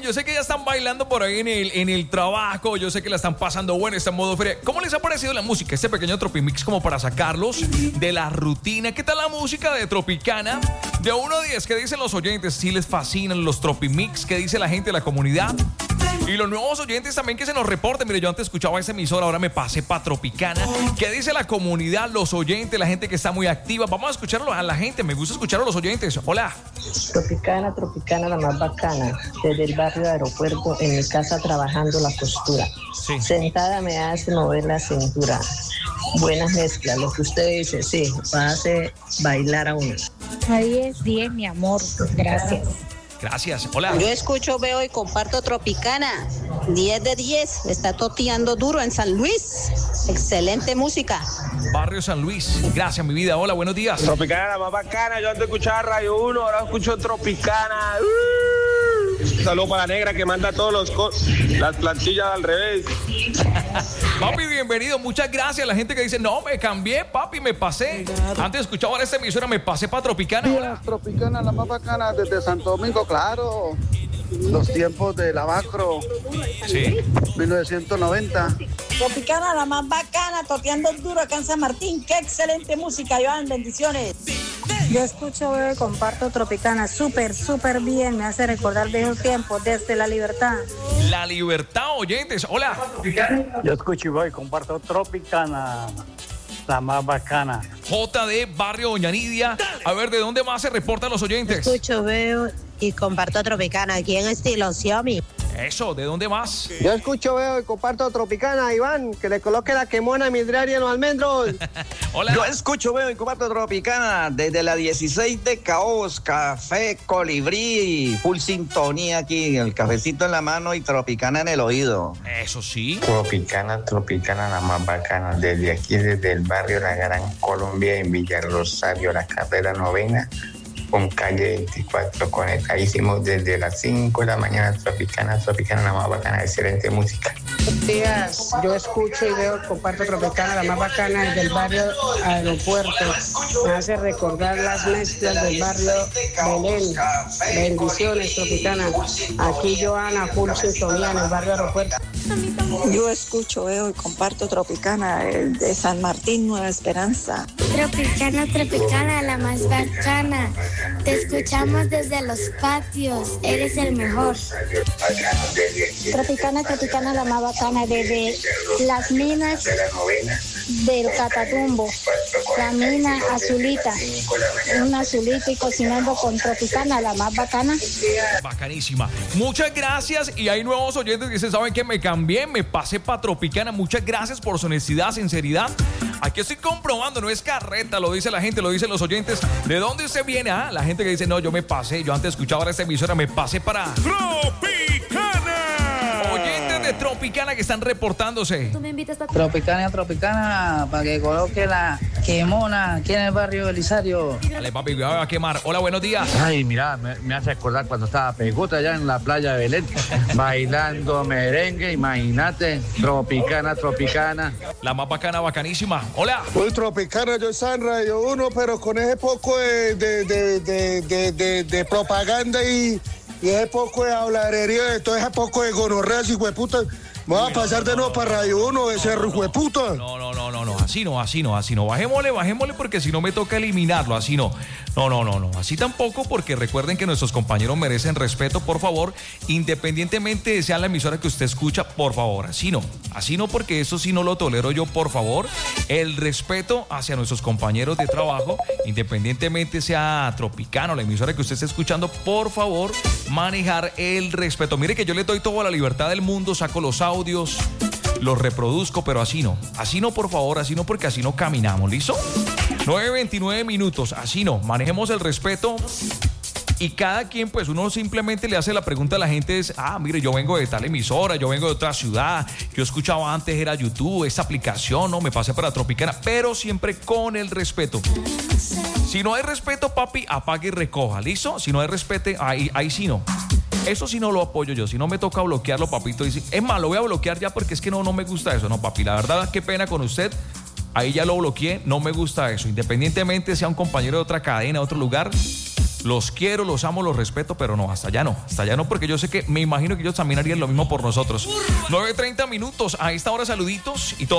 yo sé que ya están bailando por ahí en el trabajo, yo sé que la están pasando bueno, está en modo feria. ¿Cómo les ha parecido la música? Este pequeño Tropimix como para sacarlos de la rutina. ¿Qué tal la música de Tropicana? De 1 a 10, ¿qué dicen los oyentes? Si les fascinan los Tropimix, ¿qué dice la gente de la comunidad? Y los nuevos oyentes también que se nos reporten. Mire, yo antes escuchaba esa emisora, ahora me pasé para Tropicana. ¿Qué dice la comunidad, los oyentes, la gente que está muy activa? Vamos a escucharlo a la gente, me gusta escuchar a los oyentes. Hola. Tropicana, Tropicana, la más bacana. Desde el barrio de Aeropuerto, en mi casa trabajando la costura. Sí. Sentada me hace mover la cintura. Buenas mezclas, lo que usted dice, sí, hace bailar a uno. A 10, mi amor, gracias. Gracias, hola. Yo escucho, veo y comparto Tropicana. 10 de 10. Está toteando duro en San Luis. Excelente música. Barrio San Luis. Gracias, mi vida. Hola, buenos días. Tropicana, la más bacana. Yo antes escuchaba Radio 1, ahora escucho Tropicana. Saludos para la negra que manda todos las plantillas al revés. Papi, bienvenido. Muchas gracias a la gente que dice, no, me cambié, papi, me pasé. Antes escuchaba esta emisora, me pasé para Tropicana. Hola. Tropicana, la más bacana desde Santo Domingo, claro. Los tiempos de la Macro. Sí. 1990. Tropicana, la más bacana, toqueando duro acá en San Martín. Qué excelente música, Joan, bendiciones. Yo escucho, veo y comparto Tropicana, súper bien, me hace recordar viejos tiempos, desde La Libertad. La Libertad, oyentes, hola. Yo escucho y voy, comparto Tropicana, la más bacana. JD, Barrio Doña Nidia. A ver, ¿de dónde más se reportan los oyentes? Escucho, veo y comparto Tropicana. Aquí en estilo Xiaomi. Eso, ¿de dónde más? Yo escucho, veo y comparto Tropicana, Iván, que le coloque la quemona midraria en los almendros. Hola. Yo escucho, veo y comparto Tropicana desde la 16 de Caos, Café Colibrí, full sintonía aquí, el cafecito en la mano y Tropicana en el oído. Eso sí. Tropicana, la más bacana, desde aquí, desde el barrio La Gran Colombia, en Villa Rosario, la carrera 9ª. Con calle 24, conectadísimos desde las 5 de la mañana. Tropicana, la más bacana, excelente música. Buenos días, yo escucho y veo, comparto Tropicana, la más bacana desde el barrio Aeropuerto. Me hace recordar las mezclas del barrio Belén. Bendiciones, Tropicana. Aquí Joana, full sintonía en el barrio Aeropuerto. Yo escucho, veo y comparto Tropicana, de San Martín, Nueva Esperanza. Tropicana, la más bacana. Te escuchamos desde los patios, eres el mejor. Tropicana, la más bacana, desde las minas del Catatumbo, la mina azulita, una azulita y cocinando con Tropicana, la más bacana. Bacanísima. Muchas gracias y hay nuevos oyentes que dicen, ¿saben qué? Me cambié, me pasé para Tropicana. Muchas gracias por su honestidad, sinceridad. Aquí estoy comprobando, no es carreta, lo dice la gente, lo dicen los oyentes. ¿De dónde usted viene? Ah, la gente que dice, no, yo me pasé, yo antes escuchaba esta emisora, me pasé para Tropicana. Oyentes de Tropicana que están reportándose. Tú me invitas para Tropicana, para que coloque la quemona aquí en el barrio Belisario. Dale, papi, voy a quemar. Hola, buenos días. Ay, mira, me hace acordar cuando estaba Pegota allá en la playa de Belén, bailando merengue, imagínate. Tropicana. La más bacana, bacanísima. Hola. Pues Tropicana, yo estaba en Radio 1, pero con ese poco de propaganda y ese poco de habladería, de todo ese poco de gonorreas y hueputas. Vamos a pasar de nuevo para Radio 1, ese hueputa. No, así no. Bajémosle porque si no me toca eliminarlo, así no. No, así tampoco, porque recuerden que nuestros compañeros merecen respeto, por favor, independientemente de sea la emisora que usted escucha, por favor, así no, porque eso sí no lo tolero yo, por favor. El respeto hacia nuestros compañeros de trabajo, independientemente sea Tropicano, la emisora que usted esté escuchando, por favor, manejar el respeto. Mire que yo le doy toda la libertad del mundo, saco los audios, los reproduzco, pero así no, por favor, así no, porque así no caminamos, ¿listo? 9:29 minutos, así no, manejemos el respeto y cada quien, pues uno simplemente le hace la pregunta a la gente, es, mire, yo vengo de tal emisora, yo vengo de otra ciudad, yo escuchaba antes, era YouTube, esta aplicación, no, me pasé para Tropicana, pero siempre con el respeto. Si no hay respeto, papi, apague y recoja, ¿listo? Si no hay respeto, ahí sí no. Eso sí no lo apoyo yo, si no me toca bloquearlo, papito, dice, es más, lo voy a bloquear ya porque es que no me gusta eso, no, papi, la verdad, qué pena con usted. Ahí ya lo bloqueé, no me gusta eso. Independientemente sea un compañero de otra cadena, de otro lugar, los quiero, los amo, los respeto, pero no, hasta allá no, porque yo sé que, me imagino que ellos también harían lo mismo por nosotros. 9:30 minutos, a esta hora saluditos y todo.